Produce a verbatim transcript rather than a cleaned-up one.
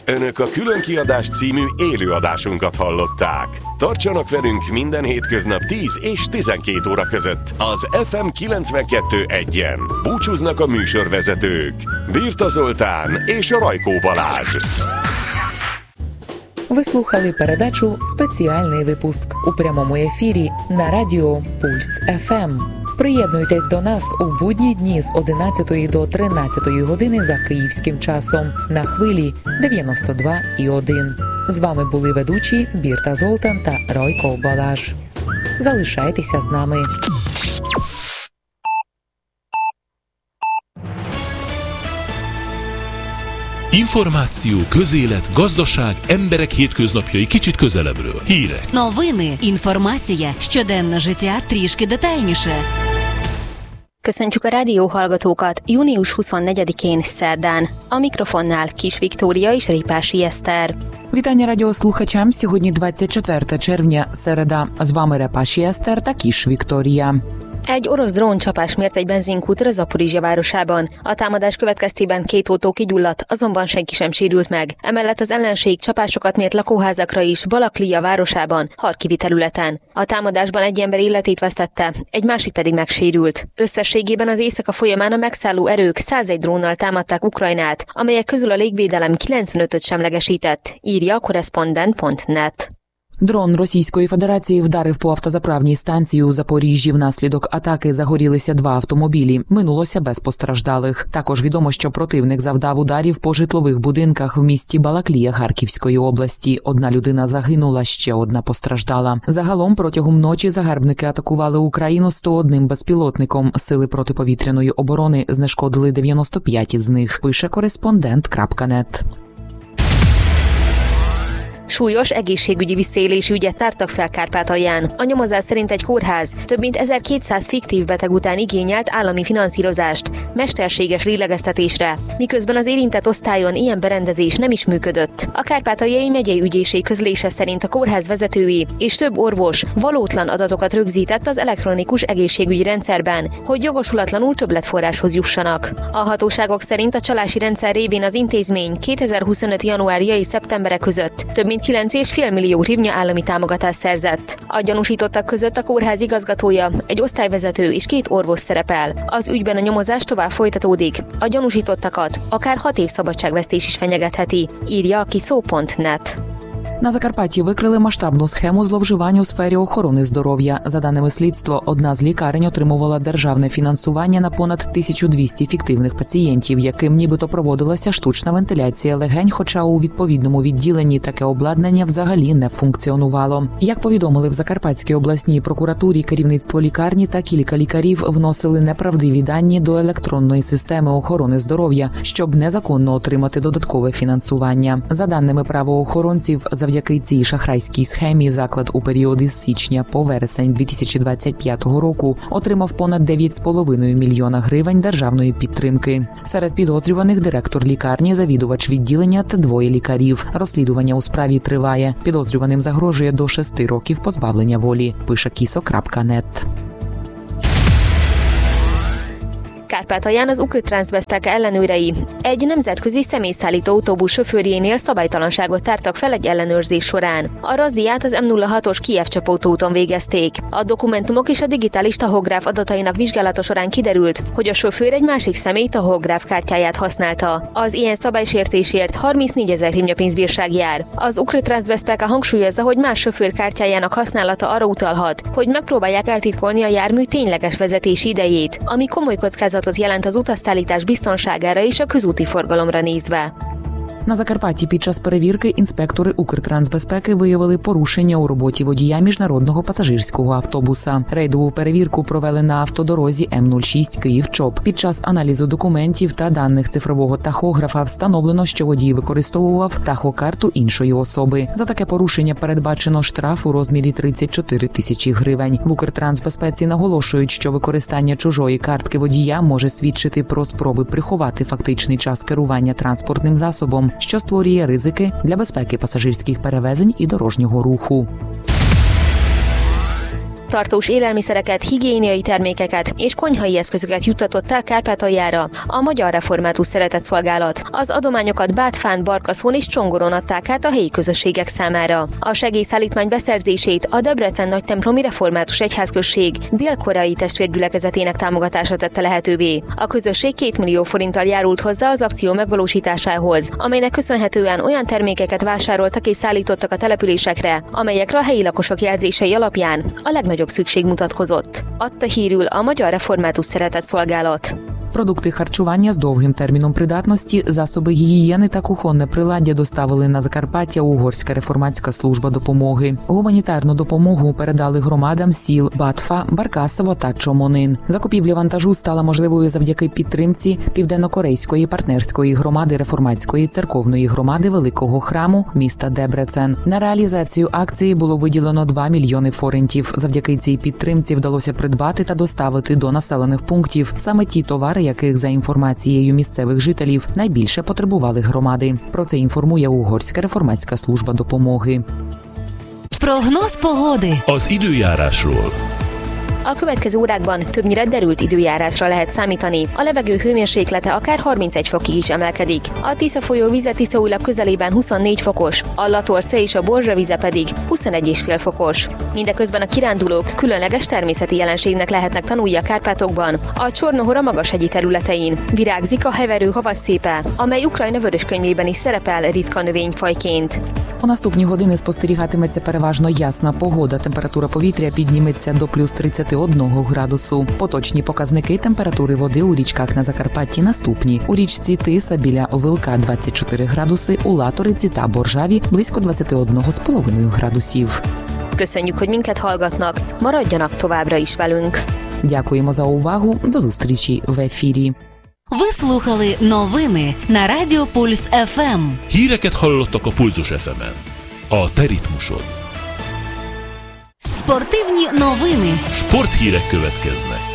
Önök a Különkiadás című élőadásunkat hallották. Tartsanak velünk minden hétköznap tíz és tizenkét óra között az ef em kilencvenkettő egyen. Búcsúznak a műsorvezetők Birta Zoltán és Rajkó Balázs. Ви слухали передачу «Спеціальний випуск» у прямому ефірі на радіо Пульс еф ем. Приєднуйтесь до нас у будні дні з одинадцятої до тринадцятої години за київським часом на хвилі дев'яносто два і один. З вами були ведучі Бірта Золтан та Ройко Балаш. Залишайтеся з нами. Információ, közélet, gazdaság, emberek hétköznapjai kicsit közelebbről. Hírek. Новини, інформація, щоденне життя трішки детальніше. Köszöntjük a rádióhallgatókat június huszonnegyedikén szerdán. A mikrofonnál Kis Viktória és Ripási Eszter. Вітання радіослухачам. Сьогодні двадцять четверте червня, середа. З вами Репаші Eszter та Kis Viktória. Egy orosz dróncsapás mért egy benzinkútra Zaporizsja városában. A támadás következtében két autó kigyulladt, azonban senki sem sérült meg. Emellett az ellenség csapásokat mért lakóházakra is Balaklija városában, Harkivi területen. A támadásban egy ember életét vesztette, egy másik pedig megsérült. Összességében az éjszaka folyamán a megszálló erők százegy drónnal támadták Ukrajnát, amelyek közül a légvédelem kilencvenötöt semlegesített, írja a korrespondent pont net. Дрон Російської Федерації вдарив по автозаправній станції у Запоріжжі. Внаслідок атаки загорілися два автомобілі. Минулося без постраждалих. Також відомо, що противник завдав ударів по житлових будинках в місті Балаклія Харківської області. Одна людина загинула, ще одна постраждала. Загалом протягом ночі загарбники атакували Україну сто одним безпілотником. Сили протиповітряної оборони знешкодили дев'яносто п'ять із них, пише кореспондент крапка нет. Súlyos egészségügyi visszaélés ügyet tártak fel Kárpátalján. A nyomozás szerint egy kórház több mint ezerkétszáz fiktív beteg után igényelt állami finanszírozást mesterséges lélegeztetésre, miközben az érintett osztályon ilyen berendezés nem is működött. A Kárpátaljai megyei ügyészség közlése szerint a kórház vezetői és több orvos valótlan adatokat rögzített az elektronikus egészségügyi rendszerben, hogy jogosulatlanul többletforráshoz jussanak. A hatóságok szerint a csalási rendszer révén az intézmény kétezer-huszonöt januárja és szeptembere között több mint kilenc egész öt millió hrivnya állami támogatást szerzett. A gyanúsítottak között a kórház igazgatója, egy osztályvezető és két orvos szerepel. Az ügyben a nyomozás tovább folytatódik. A gyanúsítottakat akár hat év szabadságvesztés is fenyegetheti, írja a kiszó pont net. На Закарпатті викрили масштабну схему зловживань у сфері охорони здоров'я. За даними слідства, одна з лікарень отримувала державне фінансування на понад тисячу двісті фіктивних пацієнтів, яким нібито проводилася штучна вентиляція легень, хоча у відповідному відділенні таке обладнання взагалі не функціонувало. Як повідомили в Закарпатській обласній прокуратурі, керівництво лікарні та кілька лікарів вносили неправдиві дані до електронної системи охорони здоров'я, щоб незаконно отримати додаткове фінансування. За даними правоохоронців, завдяки цій шахрайській схемі заклад у період із січня по вересень дві тисячі двадцять п'ятого року отримав понад дев'ять з половиною мільйона гривень державної підтримки. Серед підозрюваних директор лікарні, завідувач відділення та двоє лікарів. Розслідування у справі триває. Підозрюваним загрожує до шести років позбавлення волі, пише кісо крапка нет. Kárpátalján az Ukr-Transbezpeka ellenőrei egy nemzetközi személyszállító autóbusz sofőrjénél szabálytalanságot tártak fel egy ellenőrzés során. A razziát az em nulla hatos Kijev-Csapó úton végezték. A dokumentumok és a digitális tahográf adatainak vizsgálata során kiderült, hogy a sofőr egy másik személy tahográf kártyáját használta. Az ilyen szabálysértésért harmincnégyezer hrivnya pénzbírság jár. Az Ukr-Transbezpeka hangsúlyozza, hogy más sofőr kártyájának használata arra utalhat, hogy megpróbálják eltitkolni a jármű tényleges vezetési idejét, ami komoly kockázatot jelent az utasszállítás biztonságára és a közúti forgalomra nézve. На Закарпатті під час перевірки інспектори Укртрансбезпеки виявили порушення у роботі водія міжнародного пасажирського автобуса. Рейдову перевірку провели на автодорозі ем нуль шість Київ-Чоп. Під час аналізу документів та даних цифрового тахографа встановлено, що водій використовував тахокарту іншої особи. За таке порушення передбачено штраф у розмірі тридцять чотири тисячі гривень. В Укртрансбезпеці наголошують, що використання чужої картки водія може свідчити про спроби приховати фактичний час керування транспортним засобом, що створює ризики для безпеки пасажирських перевезень і дорожнього руху. élettartós élelmiszereket, higiéniai termékeket és konyhai eszközöket juttatott el Kárpátaljára a Magyar Református Szeretetszolgálat. Az adományokat Bátfán, Barkaszon és Csongoron adták át a helyi közösségek számára. A segélyszállítmány beszerzését a Debrecen Nagytemplomi Református Egyházközség dél-koreai testvérgyülekezetének támogatása tette lehetővé. A közösség két millió forinttal járult hozzá az akció megvalósításához, amelynek köszönhetően olyan termékeket vásároltak és szállítottak a településekre, amelyekre a helyi lakosok jelzései alapján a legnagyobb szükség mutatkozott. Adta hírül a Magyar Református Szeretетszolgálat. Продукти харчування з довгим терміном придатності, засоби гігієни та кухонне приладдя доставили на Закарпаття Угорська реформатська служба допомоги. Гуманітарну допомогу передали громадам сіл Батфа, Баркасово та Чомонин. Закупівля вантажу стала можливою завдяки підтримці Південно-Корейської партнерської громади Реформатської церковної громади Великого храму міста Дебрецен. На реалізацію акції було виділено два мільйони форинтів. Завдяки цій підтримці вдалося придбати та доставити до населених пунктів саме ті товари, яких, за інформацією місцевих жителів, найбільше потребували громади. Про це інформує Угорська реформатська служба допомоги. Прогноз pогоди. Az időjárásról. A következő órákban többnyire derült időjárásra lehet számítani. A levegő hőmérséklete akár harmincegy fokig is emelkedik. A Tisza folyó vize Tiszaújlap közelében huszonnégy fokos, a Latorce és a Borzsa vize pedig huszonegy egész öt fokos. Mindeközben a kirándulók különleges természeti jelenségnek lehetnek tanulni a Kárpátokban. A Csornohora magashegyi területein virágzik a heverő havasszépe, amely Ukrajna vöröskönyvében is szerepel ritka növényfajként. У наступні години спостерігатиметься переважно ясна погода. Температура повітря підніметься до плюс тридцять один градусу. Поточні показники температури води у річках на Закарпатті наступні. У річці Тиса біля Вилка двадцять чотири градуси, у Латориці та Боржаві близько двадцять один цілих п'ять десятих градусів. Köszönjük, hogy minket hallgatnak. Maradjanak továbbra is velünk. Дякуємо за увагу. До зустрічі в ефірі. Ви слухали новини на Радіо Пульс еф ем. Híreket hallottak a Pulzus еф емен. A te ritmusod. Спортивні новини. Sporthírek következnek.